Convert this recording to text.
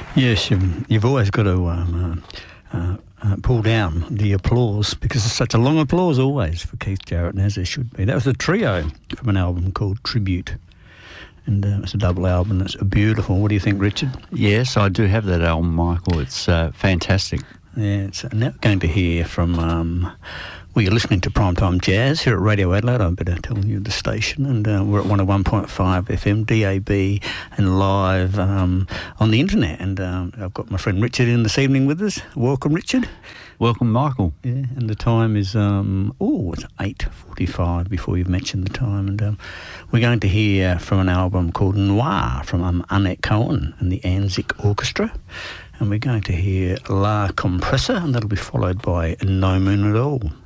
Yes, you've always got to pull down the applause because it's such a long applause always for Keith Jarrett, and as there should be. That was a trio from an album called Tribute, and it's a double album. It's beautiful. What do you think, Richard? Yes, I do have that album, Michael. It's fantastic. Yeah, it's now going to hear from... well, you're listening to Primetime Jazz here at Radio Adelaide. I better tell you the station. And we're at 101.5 FM, DAB, and live on the internet. And I've got my friend Richard in this evening with us. Welcome, Richard. Welcome, Michael. Yeah, and the time is, it's 8:45 before you've mentioned the time. And we're going to hear from an album called Noir from Annette Cohen and the Anzik Orchestra. And we're going to hear La Compressa, and that'll be followed by No Moon at All.